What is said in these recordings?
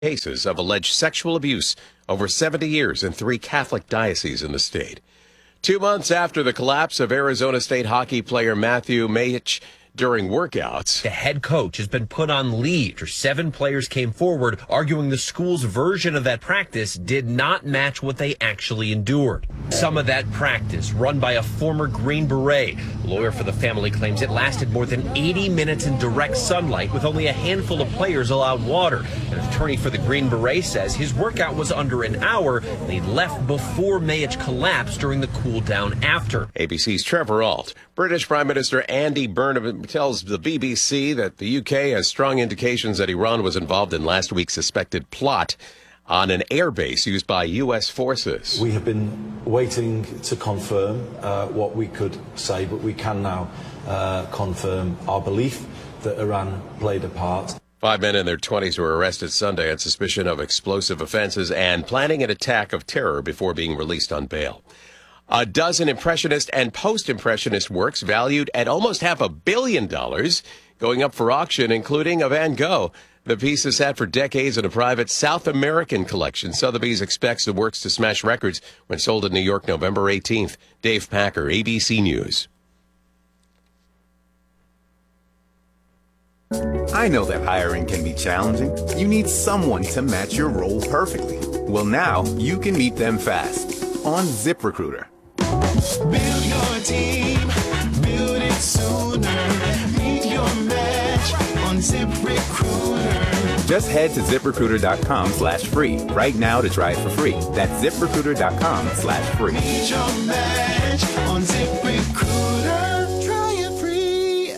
cases of alleged sexual abuse over 70 years in 3 Catholic dioceses in the state. 2 months after the collapse of Arizona State hockey player Matthew Mayich during workouts, the head coach has been put on leave after 7 players came forward arguing the school's version of that practice did not match what they actually endured. Some of that practice, run by a former Green Beret. A lawyer for the family claims it lasted more than 80 minutes in direct sunlight with only a handful of players allowed water. An attorney for the Green Beret says his workout was under an hour and he left before Mayich collapsed during the cool down after. ABC's Trevor Ault. British Prime Minister Andy Burnham tells the BBC that the UK has strong indications that Iran was involved in last week's suspected plot on an airbase used by U.S. forces. We have been waiting to confirm what we could say, but we can now confirm our belief that Iran played a part. 5 men in their 20s were arrested Sunday on suspicion of explosive offenses and planning an attack of terror before being released on bail. A dozen Impressionist and Post-Impressionist works valued at almost $500 million going up for auction, including a Van Gogh. The piece has sat for decades in a private South American collection. Sotheby's expects the works to smash records when sold in New York November 18th. Dave Packer, ABC News. I know that hiring can be challenging. You need someone to match your role perfectly. Well, now you can meet them fast on ZipRecruiter. Build your team, build it sooner. Meet your match on ZipRecruiter. Just head to ZipRecruiter.com/free right now to try it for free. That's ZipRecruiter.com/free. Meet your match on ZipRecruiter. Try it free.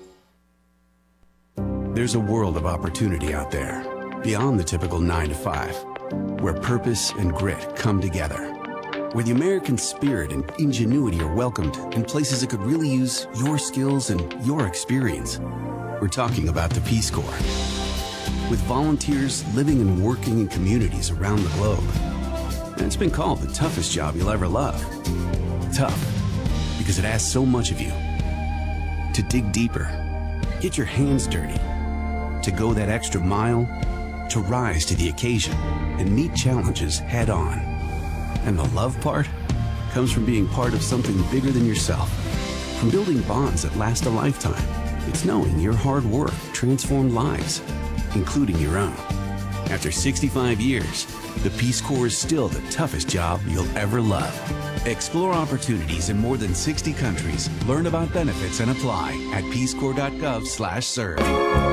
There's a world of opportunity out there, beyond the typical 9 to 5, where purpose and grit come together, where the American spirit and ingenuity are welcomed in places that could really use your skills and your experience. We're talking about the Peace Corps, with volunteers living and working in communities around the globe. And it's been called the toughest job you'll ever love. Tough, because it asks so much of you. To dig deeper, get your hands dirty, to go that extra mile, to rise to the occasion and meet challenges head on. And the love part comes from being part of something bigger than yourself, from building bonds that last a lifetime. It's knowing your hard work transformed lives, including your own. After 65 years, the Peace Corps is still the toughest job you'll ever love. Explore opportunities in more than 60 countries. Learn about benefits and apply at peacecorps.gov/serve.